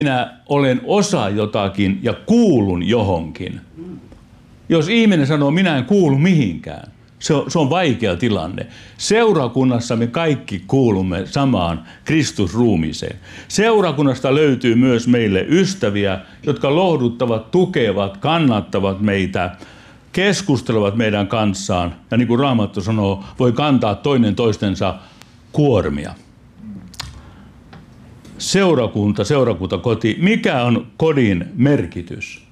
minä olen osa jotakin ja kuulun johonkin. Jos ihminen sanoo, minä en kuulu mihinkään, se on vaikea tilanne. Seurakunnassa me kaikki kuulumme samaan Kristusruumiiseen. Seurakunnasta löytyy myös meille ystäviä, jotka lohduttavat, tukevat, kannattavat meitä, keskustelevat meidän kanssaan. Ja niin kuin Raamattu sanoo, voi kantaa toinen toistensa kuormia. Seurakuntakoti. Mikä on kodin merkitys?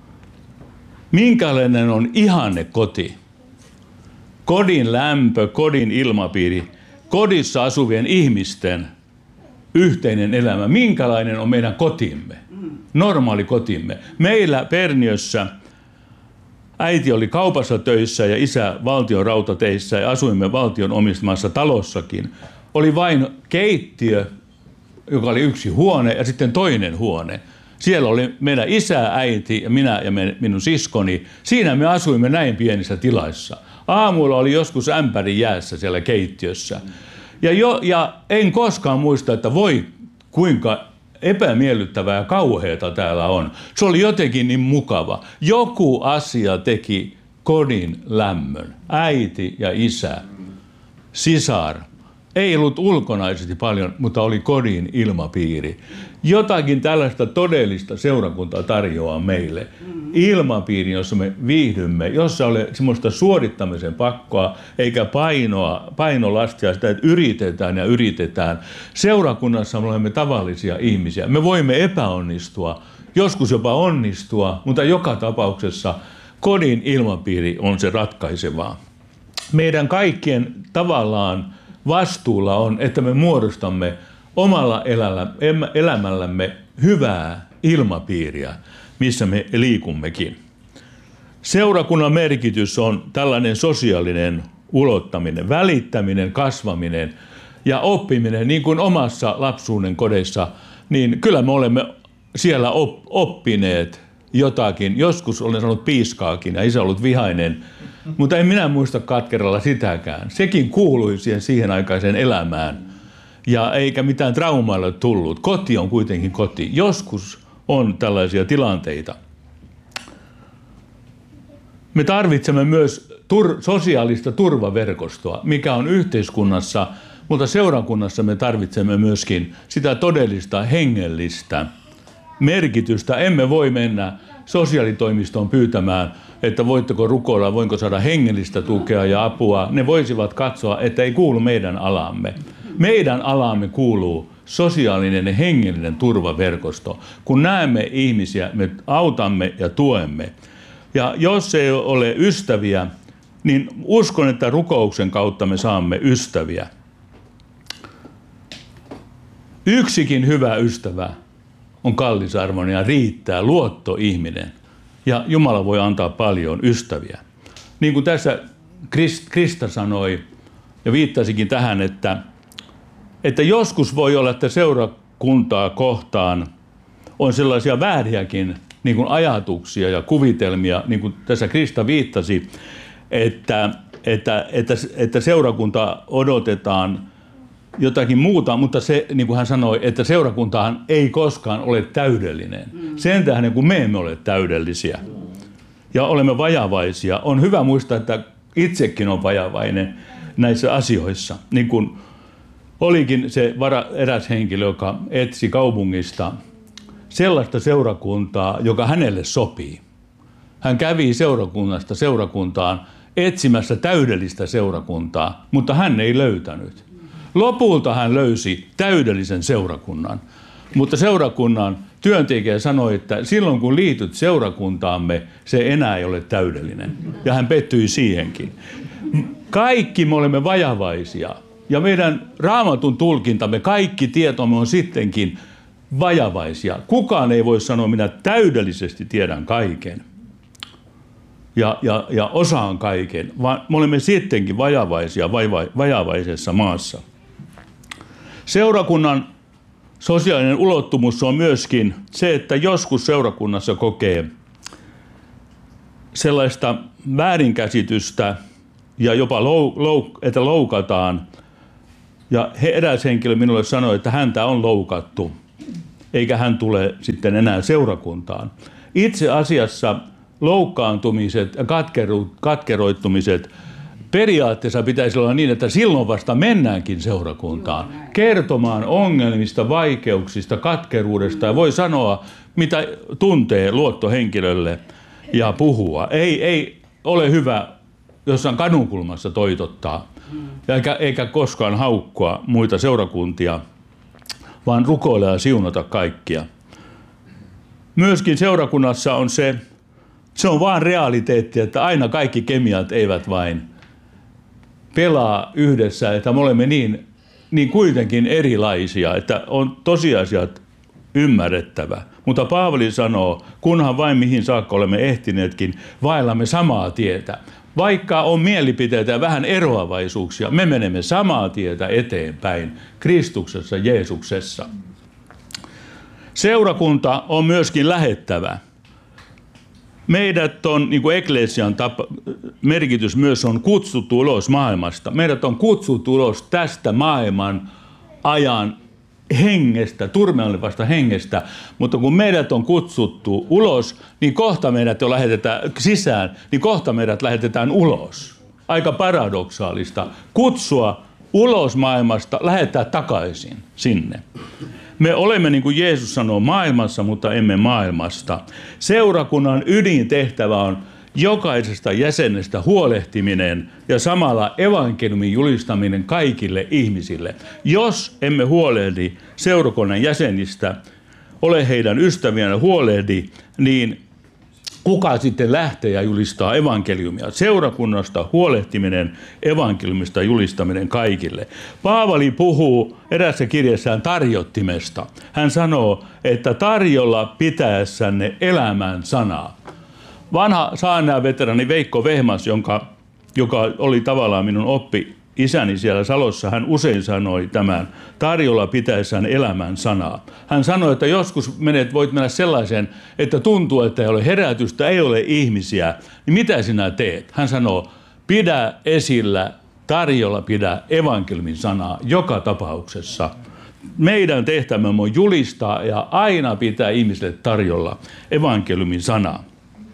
Minkälainen on ihanne koti? Kodin lämpö, kodin ilmapiiri, kodissa asuvien ihmisten yhteinen elämä. Minkälainen on meidän kotimme? Normaali kotimme. Meillä Perniössä äiti oli kaupassa töissä ja isä valtion rautateissä ja asuimme valtion omistamassa talossakin. Oli vain keittiö, joka oli yksi huone ja sitten toinen huone. Siellä oli meidän isä, äiti ja minä ja minun siskoni. Siinä me asuimme näin pienissä tilaissa. Aamulla oli joskus ämpäri jäässä siellä keittiössä. Ja en koskaan muista, että voi kuinka epämiellyttävää ja kauheata täällä on. Se oli jotenkin niin mukava. Joku asia teki kodin lämmön. Äiti ja isä, sisar. Ei ollut ulkonaisesti paljon, mutta oli kodin ilmapiiri. Jotakin tällaista todellista seurakuntaa tarjoaa meille. Ilmapiiri, jossa me viihdymme, jossa ei ole semmoista suorittamisen pakkoa, eikä painolastia sitä, että yritetään. Seurakunnassa me olemme tavallisia ihmisiä. Me voimme epäonnistua, joskus jopa onnistua, mutta joka tapauksessa kodin ilmapiiri on se ratkaisevaa. Meidän kaikkien tavallaan vastuulla on, että me muodostamme omalla elämällämme hyvää ilmapiiriä, missä me liikummekin. Seurakunnan merkitys on tällainen sosiaalinen ulottaminen, välittäminen, kasvaminen ja oppiminen, niin kuin omassa lapsuuden kodeissa, niin kyllä me olemme siellä oppineet jotakin. Joskus olen sanonut piiskaakin ja isä ollut vihainen, mutta en minä muista katkeralla sitäkään. Sekin kuului siihen aikaiseen elämään ja eikä mitään traumailla tullut. Koti on kuitenkin koti. Joskus on tällaisia tilanteita. Me tarvitsemme myös sosiaalista turvaverkostoa, mikä on yhteiskunnassa, mutta seurakunnassa me tarvitsemme myöskin sitä todellista hengellistä merkitystä. Emme voi mennä sosiaalitoimistoon pyytämään, että voitteko rukoilla, voinko saada hengellistä tukea ja apua. Ne voisivat katsoa, että ei kuulu meidän alamme. Meidän alamme kuuluu sosiaalinen ja hengellinen turvaverkosto. Kun näemme ihmisiä, me autamme ja tuemme. Ja jos ei ole ystäviä, niin uskon, että rukouksen kautta me saamme ystäviä. Yksikin hyvä ystävä on kallisarvoinen ja riittää, luottoihminen. Ja Jumala voi antaa paljon ystäviä. Niin kuin tässä Krista sanoi ja viittasikin tähän, että joskus voi olla, että seurakuntaa kohtaan on sellaisia vääriäkin niin kuin ajatuksia ja kuvitelmia, niin kuin tässä Krista viittasi, että seurakunta odotetaan jotakin muuta, mutta se, niin kuin hän sanoi, että seurakuntahan ei koskaan ole täydellinen. Sen tähden, kun me emme ole täydellisiä ja olemme vajavaisia, on hyvä muistaa, että itsekin on vajavainen näissä asioissa. Niin kuin olikin se eräs henkilö, joka etsi kaupungista sellaista seurakuntaa, joka hänelle sopii. Hän kävi seurakunnasta seurakuntaan etsimässä täydellistä seurakuntaa, mutta hän ei löytänyt. Lopulta hän löysi täydellisen seurakunnan, mutta seurakunnan työntekijä sanoi, että silloin kun liityt seurakuntaamme, se enää ei ole täydellinen. Ja hän pettyi siihenkin. Kaikki me olemme vajavaisia ja meidän Raamatun tulkintamme, kaikki tietomme on sittenkin vajavaisia. Kukaan ei voi sanoa, minä täydellisesti tiedän kaiken ja osaan kaiken, vaan me olemme sittenkin vajavaisia vajavaisessa maassa. Seurakunnan sosiaalinen ulottumus on myöskin se, että joskus seurakunnassa kokee sellaista väärinkäsitystä ja jopa että loukataan. Ja eräs henkilö minulle sanoi, että häntä on loukattu. eikä hän tule sitten enää seurakuntaan. Itse asiassa loukkaantumiset ja katkeroittumiset periaatteessa pitäisi olla niin, että silloin vasta mennäänkin seurakuntaan kertomaan ongelmista, vaikeuksista, katkeruudesta ja voi sanoa, mitä tuntee luottohenkilölle ja puhua. Ei ole hyvä jossain kadunkulmassa toitottaa eikä koskaan haukkua muita seurakuntia, vaan rukoilla ja siunata kaikkia. Myöskin seurakunnassa on se on vaan realiteetti, että aina kaikki kemiat eivät vain pelaa yhdessä, että me olemme niin kuitenkin erilaisia, että on tosiasiat ymmärrettävä. Mutta Paavali sanoo, kunhan vain mihin saakka olemme ehtineetkin, vaellamme samaa tietä. Vaikka on mielipiteitä ja vähän eroavaisuuksia, me menemme samaa tietä eteenpäin Kristuksessa, Jeesuksessa. Seurakunta on myöskin lähettävä. Meidät on, niin kuin eklesian merkitys myös on kutsuttu ulos maailmasta. Meidät on kutsuttu ulos tästä maailman ajan hengestä, turmelevasta hengestä, mutta kun meidät on kutsuttu ulos, niin kohta meidät jo lähetetään sisään, niin kohta meidät lähetetään ulos. Aika paradoksaalista. Kutsua ulos maailmasta, lähettää takaisin sinne. Me olemme, niin kuin Jeesus sanoo, maailmassa, mutta emme maailmasta. Seurakunnan ydintehtävä on jokaisesta jäsenestä huolehtiminen ja samalla evankeliumin julistaminen kaikille ihmisille. Jos emme huolehdi seurakunnan jäsenistä, ole heidän ystäviään ja huolehdi, niin kuka sitten lähtee ja julistaa evankeliumia? Seurakunnasta huolehtiminen, evankeliumista julistaminen kaikille. Paavali puhuu erässä kirjassaan tarjottimesta. Hän sanoo, että tarjolla pitäessänne elämän sanaa. Vanha saarnaajaveterani Veikko Vehmas, joka oli tavallaan minun oppi-isäni siellä Salossa, hän usein sanoi tämän tarjolla pitäessään elämän sanaa. Hän sanoi, että joskus voit mennä sellaiseen, että tuntuu, että ei ole herätystä, ei ole ihmisiä, niin mitä sinä teet? Hän sanoo, pidä esillä, tarjolla pidä evankeliumin sanaa joka tapauksessa. Meidän tehtävämme on julistaa ja aina pitää ihmisille tarjolla evankeliumin sanaa.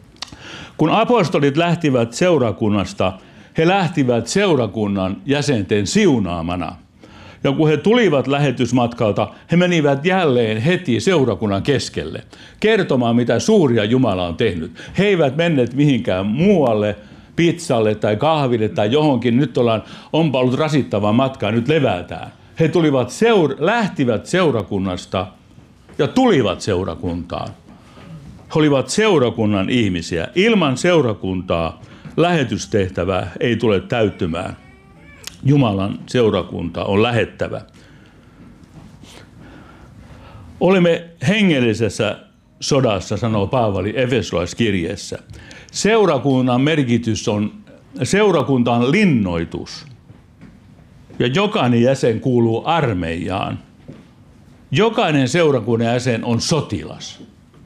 Kun apostolit lähtivät seurakunnasta, he lähtivät seurakunnan jäsenten siunaamana. Ja kun he tulivat lähetysmatkalta, he menivät jälleen heti seurakunnan keskelle kertomaan, mitä suuria Jumala on tehnyt. He eivät menneet mihinkään muualle, pizzalle tai kahville tai johonkin. Nyt onpa ollut rasittava matka ja nyt levätään. He lähtivät seurakunnasta ja tulivat seurakuntaan. He olivat seurakunnan ihmisiä. Ilman seurakuntaa lähetystehtävä ei tule täyttymään. Jumalan seurakunta on lähettävä. Olemme hengellisessä sodassa, sanoo Paavali Efesolaiskirjeessä. Seurakunnan merkitys on, seurakunta on linnoitus. Ja jokainen jäsen kuuluu armeijaan. Jokainen seurakunnan jäsen on sotilas.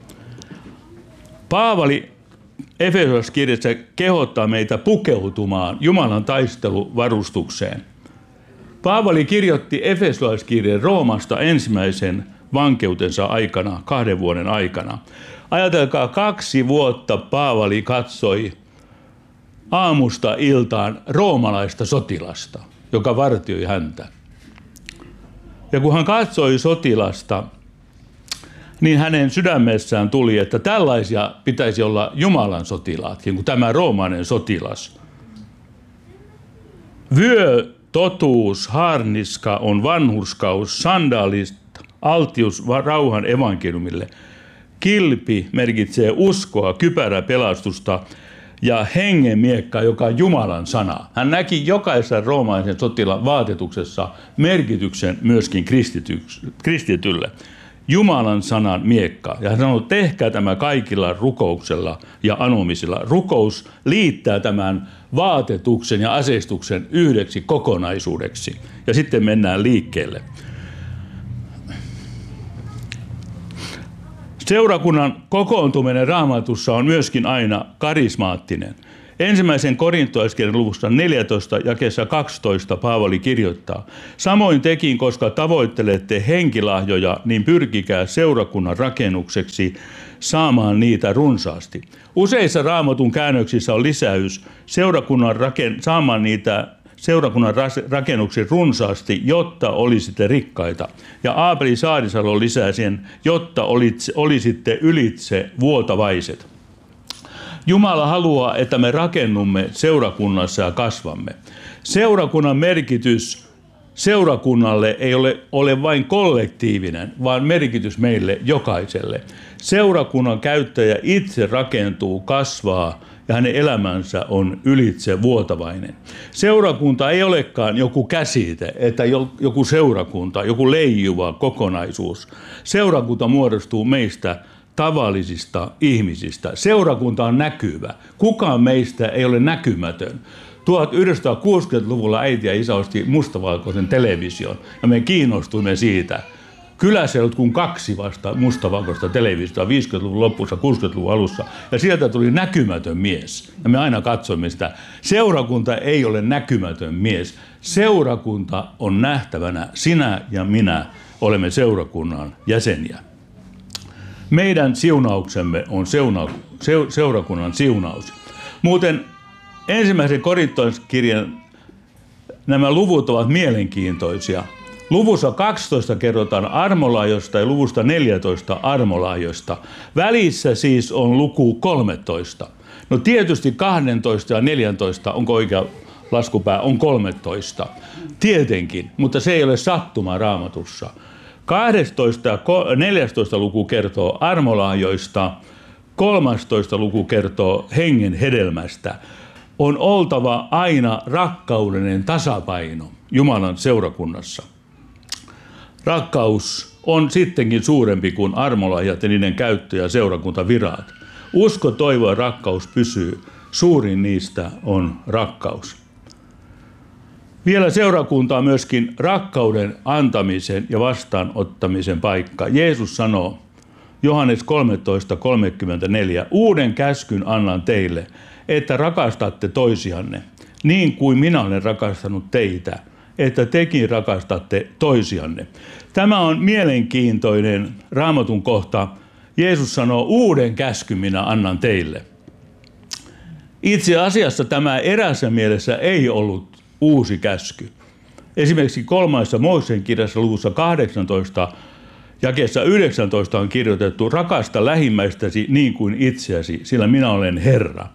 Paavali Efesolaiskirjassa kehottaa meitä pukeutumaan Jumalan taisteluvarustukseen. Paavali kirjoitti Efesolaiskirjeen Roomasta ensimmäisen vankeutensa aikana, 2 vuoden aikana. Ajatelkaa, 2 vuotta Paavali katsoi aamusta iltaan roomalaista sotilasta, joka vartioi häntä. Ja kun hän katsoi sotilasta, niin hänen sydämessään tuli, että tällaisia pitäisi olla Jumalan sotilaatkin, kuin tämä roomainen sotilas. Vyö, totuus, harniska on vanhurskaus, sandaalista, altius rauhan evankeliumille. Kilpi merkitsee uskoa, kypärä pelastusta ja hengenmiekka, joka on Jumalan sana. Hän näki jokaisessa roomaisen sotilaan vaatetuksessa merkityksen myöskin kristitylle. Jumalan sanan miekka. Ja hän sanoi, tehkää tämä kaikilla rukouksella ja anomisilla. Rukous liittää tämän vaatetuksen ja aseistuksen yhdeksi kokonaisuudeksi. Ja sitten mennään liikkeelle. Seurakunnan kokoontuminen Raamatussa on myöskin aina karismaattinen. Ensimmäisen korintolaiskirjan luvussa 14 jakeessa 12 Paavali kirjoittaa: samoin tekin, koska tavoittelette henkilahjoja, niin pyrkikää seurakunnan rakennukseksi saamaan niitä runsaasti. Useissa Raamatun käännöksissä on lisäys saamaan niitä seurakunnan rakennuksi runsaasti, jotta olisitte rikkaita. Ja Aapeli Saarisalo lisää sen, jotta olisitte ylitse vuotavaiset. Jumala haluaa, että me rakennumme seurakunnassa ja kasvamme. Seurakunnan merkitys seurakunnalle ei ole vain kollektiivinen, vaan merkitys meille jokaiselle. Seurakunnan käyttäjä itse rakentuu, kasvaa ja hänen elämänsä on ylitse vuotavainen. Seurakunta ei olekaan joku käsite, että joku seurakunta, joku leijuva kokonaisuus. Seurakunta muodostuu meistä tavallisista ihmisistä. Seurakunta on näkyvä. Kukaan meistä ei ole näkymätön. 1960-luvulla äiti ja isä osti mustavalkoisen television ja me kiinnostuimme siitä. Kylässä ei ollut kuin 2 vasta mustavalkoista televisiota 50-luvun lopussa, 60-luvun alussa, ja sieltä tuli näkymätön mies. Ja me aina katsoimme sitä. Seurakunta ei ole näkymätön mies. Seurakunta on nähtävänä. Sinä ja minä olemme seurakunnan jäseniä. Meidän siunauksemme on seurakunnan siunaus. Muuten ensimmäisen korintolaiskirjan nämä luvut ovat mielenkiintoisia. Luvussa 12 kerrotaan armolahjoista ja luvusta 14 armolahjoista. Välissä siis on luku 13. No tietysti 12 ja 14, onko oikea laskupää, on 13. Tietenkin, mutta se ei ole sattuma Raamatussa. 12 ja 14 luku kertoo armolahjoista, 13 luku kertoo hengen hedelmästä. On oltava aina rakkaudellinen tasapaino Jumalan seurakunnassa. Rakkaus on sittenkin suurempi kuin armolahjat ja niiden käyttö ja seurakuntavirat. Usko, toivo ja rakkaus pysyy. Suurin niistä on rakkaus. Vielä seurakunta on myöskin rakkauden antamisen ja vastaanottamisen paikka. Jeesus sanoo Johannes 13:34, uuden käskyn annan teille, että rakastatte toisianne, niin kuin minä olen rakastanut teitä, että tekin rakastatte toisianne. Tämä on mielenkiintoinen Raamatun kohta. Jeesus sanoo, uuden käskyn minä annan teille. Itse asiassa tämä eräässä mielessä ei ollut uusi käsky. Esimerkiksi 3. Mooseksen kirjassa luvussa 18, jakeessa 19 on kirjoitettu, rakasta lähimmäistäsi niin kuin itseäsi, sillä minä olen Herra.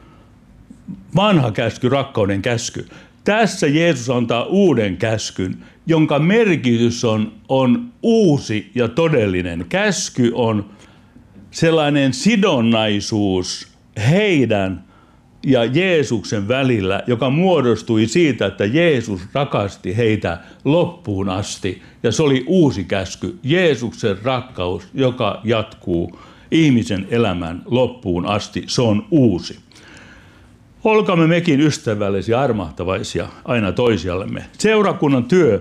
Vanha käsky, rakkauden käsky. Tässä Jeesus antaa uuden käskyn, jonka merkitys on uusi ja todellinen. Käsky on sellainen sidonnaisuus heidän ja Jeesuksen välillä, joka muodostui siitä, että Jeesus rakasti heitä loppuun asti. Ja se oli uusi käsky, Jeesuksen rakkaus, joka jatkuu ihmisen elämän loppuun asti. Se on uusi. Olkaamme mekin ystävällisiä, armahtavaisia aina toisiallemme. Seurakunnan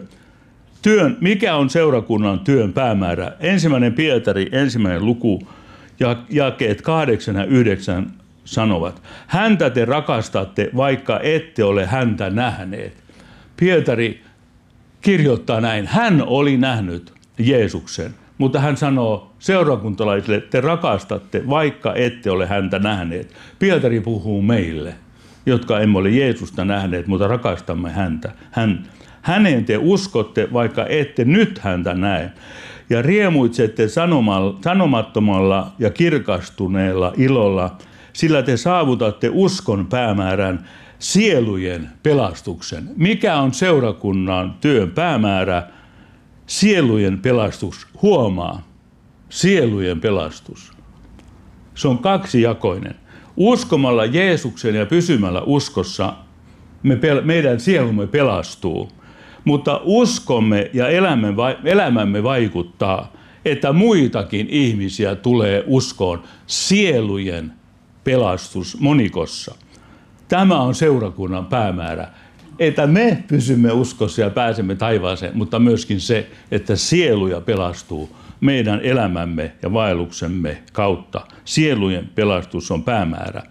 mikä on seurakunnan työn päämäärä? 1. Pietari, 1. luku, jakeet 8 ja 9 sanovat. Häntä te rakastatte, vaikka ette ole häntä nähneet. Pietari kirjoittaa näin. Hän oli nähnyt Jeesuksen, mutta hän sanoo seurakuntalaisille, te rakastatte, vaikka ette ole häntä nähneet. Pietari puhuu meille, jotka emme ole Jeesusta nähneet, mutta rakastamme häntä. Häneen te uskotte, vaikka ette nyt häntä näe. Ja riemuitsette sanomattomalla ja kirkastuneella ilolla, sillä te saavutatte uskon päämäärän, sielujen pelastuksen. Mikä on seurakunnan työn päämäärä? Sielujen pelastus. Huomaa, sielujen pelastus. Se on kaksijakoinen. Uskomalla Jeesuksen ja pysymällä uskossa meidän sielumme pelastuu. Mutta uskomme ja elämämme vaikuttaa, että muitakin ihmisiä tulee uskoon, sielujen pelastus monikossa. Tämä on seurakunnan päämäärä, että me pysymme uskossa ja pääsemme taivaaseen, mutta myöskin se, että sieluja pelastuu meidän elämämme ja vaelluksemme kautta. Sielujen pelastus on päämäärä.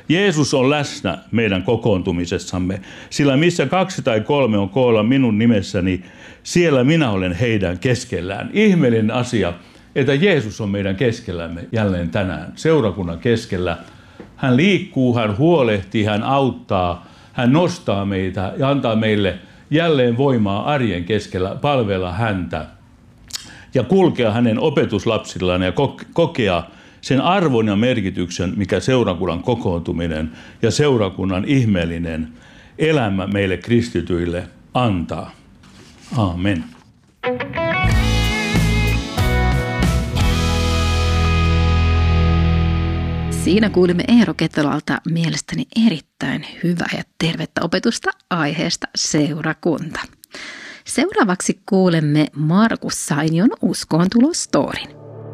Jeesus on läsnä meidän kokoontumisessamme, sillä missä 2 tai 3 on koolla minun nimessäni, siellä minä olen heidän keskellään. Ihmeellinen asia, että Jeesus on meidän keskellämme jälleen tänään, seurakunnan keskellä. Hän liikkuu, hän huolehtii, hän auttaa, hän nostaa meitä ja antaa meille jälleen voimaa arjen keskellä palvella häntä ja kulkea hänen opetuslapsillaan ja kokea sen arvon ja merkityksen, mikä seurakunnan kokoontuminen ja seurakunnan ihmeellinen elämä meille kristityille antaa. Aamen. Siinä kuulimme Eero Ketolalta mielestäni erittäin hyvää ja tervettä opetusta aiheesta seurakunta. Seuraavaksi kuulemme Markus Sainion uskoontulostorin.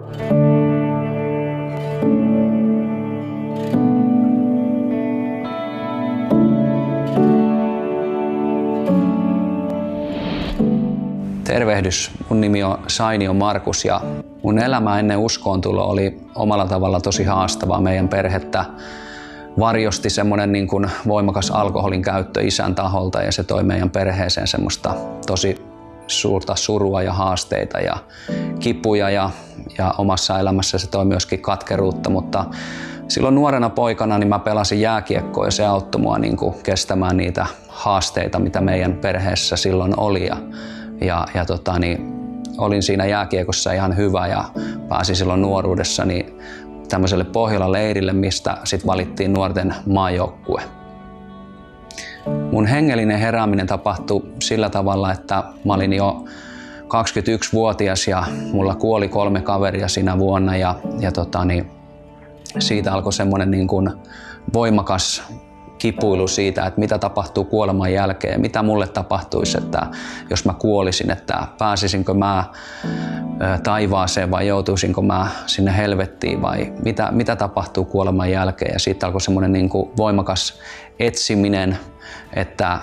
Tervehdys, mun nimi on Sainio Markus ja mun elämä ennen uskoontuloa oli omalla tavalla tosi haastavaa. Meidän perhettä varjosti semmoinen niin kuin voimakas alkoholin käyttö isän taholta ja se toi meidän perheeseen semmoista tosi suurta surua ja haasteita ja kipuja ja omassa elämässä se toi myöskin katkeruutta, mutta silloin nuorena poikana niin mä pelasin jääkiekkoa ja se auttoi mua niin kuin kestämään niitä haasteita, mitä meidän perheessä silloin oli. Olin siinä jääkiekossa ihan hyvä ja pääsin silloin nuoruudessani tämmöiselle Pohjola-leirille, mistä sitten valittiin nuorten maajoukkue. Mun hengellinen herääminen tapahtui sillä tavalla, että mä olin jo 21-vuotias ja mulla kuoli 3 kaveria siinä vuonna siitä alkoi semmoinen niin kuin voimakas kipuilu siitä, että mitä tapahtuu kuoleman jälkeen ja mitä mulle tapahtuisi, että jos mä kuolisin, että pääsisinkö mä taivaaseen vai joutuisinko mä sinne helvettiin vai mitä tapahtuu kuoleman jälkeen. Ja siitä alkoi semmoinen niin kuin voimakas etsiminen, että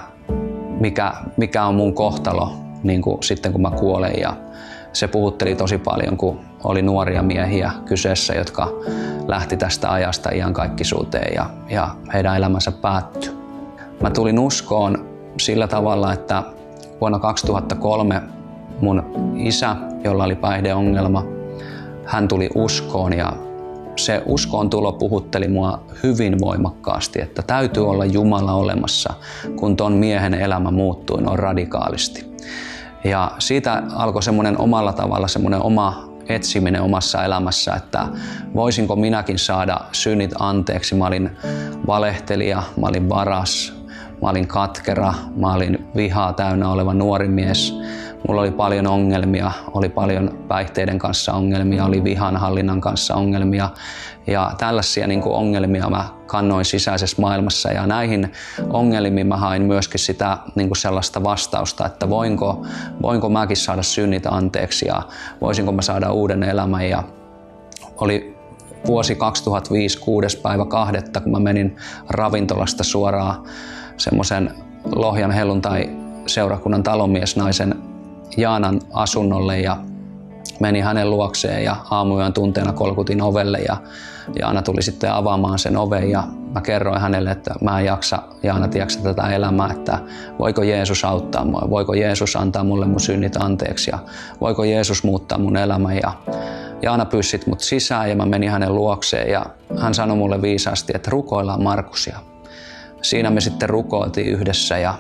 mikä on mun kohtalo niin kuin sitten kun mä kuolen. Ja se puhutteli tosi paljon, kun oli nuoria miehiä kyseessä, jotka lähti tästä ajasta iankaikkisuuteen ja heidän elämänsä päättyi. Mä tulin uskoon sillä tavalla, että vuonna 2003 mun isä, jolla oli päihdeongelma, hän tuli uskoon ja se uskoon tulo puhutteli mua hyvin voimakkaasti, että täytyy olla Jumala olemassa, kun ton miehen elämä muuttui noin radikaalisti. Ja siitä alkoi semmoinen omalla tavalla semmoinen oma etsiminen omassa elämässä, että voisinko minäkin saada synnit anteeksi. Mä olin valehtelija, mä olin varas, mä olin katkera, mä olin vihaa täynnä oleva nuori mies. Mulla oli paljon ongelmia, oli paljon päihteiden kanssa ongelmia, oli vihanhallinnan kanssa ongelmia ja tällaisia niin kuin ongelmia mä kannoin sisäisessä maailmassa ja näihin ongelmiin mä hain myöskin sitä niin kuin sellaista vastausta, että voinko mäkin saada synnit anteeksi ja voisinko mä saada uuden elämän ja oli vuosi 2005, 6.2., kun mä menin ravintolasta suoraan semmoisen Lohjan helluntai-seurakunnan talonmiesnaisen Jaanan asunnolle ja menin hänen luokseen ja aamuyön tunteena kolkutin ovelle ja Jaana tuli sitten avaamaan sen oven ja mä kerroin hänelle, että mä en jaksa, Jaana, tiedätkö tätä elämää, että voiko Jeesus auttaa mua, voiko Jeesus antaa mulle mun synnit anteeksi ja voiko Jeesus muuttaa mun elämän ja Jaana pyysi sit mut sisään ja mä menin hänen luokseen ja hän sanoi mulle viisaasti, että rukoillaan Markusia. Siinä me sitten rukoiltiin yhdessä ja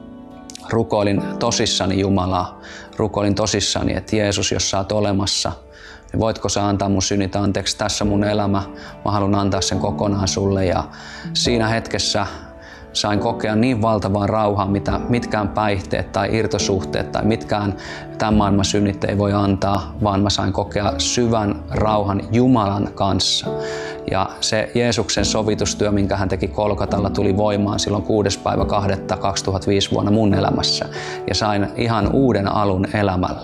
rukoilin tosissani Jumalaa. Rukoilin tosissani, että Jeesus, jos sä oot olemassa, niin voitko sä antaa mun synnit anteeksi, tässä mun elämä, mä haluan antaa sen kokonaan sulle. Ja siinä hetkessä sain kokea niin valtavaa rauhaa, mitä mitkään päihteet tai irtosuhteet tai mitkään tämän maailman synnit ei voi antaa, vaan mä sain kokea syvän rauhan Jumalan kanssa. Ja se Jeesuksen sovitustyö, minkä hän teki Kolkatalla, tuli voimaan silloin 6.2.2005 vuonna mun elämässä. Ja sain ihan uuden alun elämälle.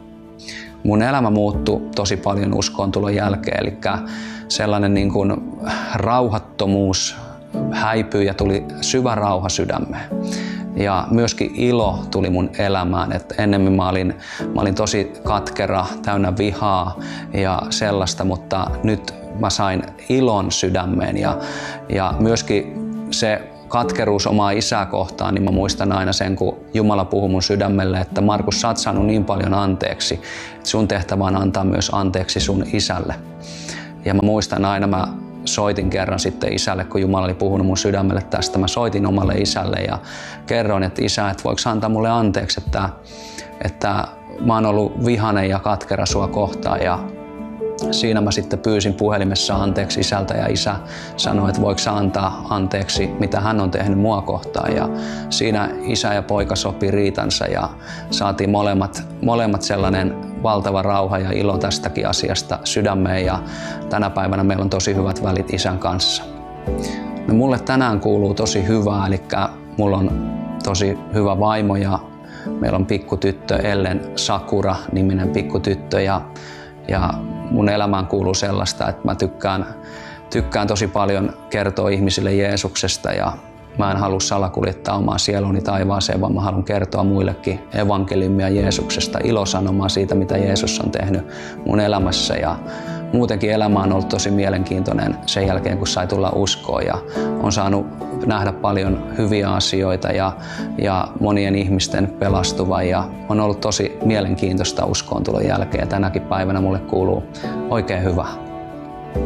Mun elämä muuttui tosi paljon uskoontulon jälkeen, eli sellainen niin kuin rauhattomuus häipyi ja tuli syvä rauha sydämeen. Ja myöskin ilo tuli mun elämään. Et ennemmin mä olin tosi katkera, täynnä vihaa ja sellaista, mutta nyt mä sain ilon sydämeen ja myöskin se katkeruus omaa isää kohtaan, niin mä muistan aina sen, kun Jumala puhui mun sydämelle, että Markus, sä oot saanut niin paljon anteeksi, että sun tehtävä on antaa myös anteeksi sun isälle. Ja mä muistan aina, mä soitin kerran sitten isälle, kun Jumala oli puhunut mun sydämelle tästä. Mä soitin omalle isälle ja kerroin, että isä, että voiko antaa mulle anteeksi, että mä oon ollut vihainen ja katkera sua kohtaan. Ja siinä mä sitten pyysin puhelimessa anteeksi isältä ja isä sanoi, että voiko sä antaa anteeksi, mitä hän on tehnyt mua kohtaan. Ja siinä isä ja poika sopi riitansa ja saatiin molemmat sellainen valtava rauha ja ilo tästäkin asiasta sydämeen ja tänä päivänä meillä on tosi hyvät välit isän kanssa. No, mulle tänään kuuluu tosi hyvää, eli mulla on tosi hyvä vaimo ja meillä on pikkutyttö Ellen Sakura-niminen pikkutyttö ja mun elämään kuuluu sellaista, että mä tykkään tosi paljon kertoa ihmisille Jeesuksesta ja mä en halua salakuljettaa omaa sieluni taivaaseen, vaan mä haluan kertoa muillekin evankeliumia Jeesuksesta, ilosanomaa siitä, mitä Jeesus on tehnyt mun elämässä. Ja muutenkin elämä on ollut tosi mielenkiintoinen sen jälkeen, kun sai tulla uskoon ja on saanut nähdä paljon hyviä asioita ja monien ihmisten pelastuvan ja on ollut tosi mielenkiintoista uskoon tulon jälkeen. Ja tänäkin päivänä mulle kuuluu oikein hyvä.